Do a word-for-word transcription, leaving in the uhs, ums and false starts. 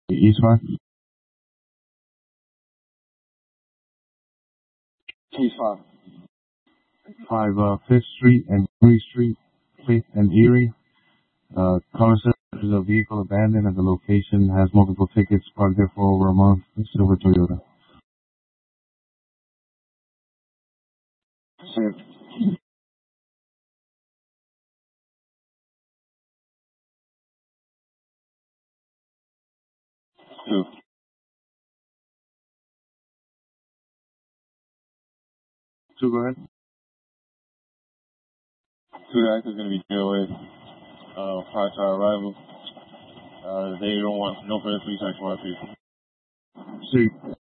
East five? East five. five, uh, Fifth Street and Erie Street, Fifth and Erie. Uh, caller says there's a vehicle abandoned at the location, has multiple tickets, parked there for over a month, a silver Toyota. Same. Two. Two, go ahead. Two, the actor's gonna be J O A. Uh, prior to our arrival. Uh, they don't want no further police action while people. See.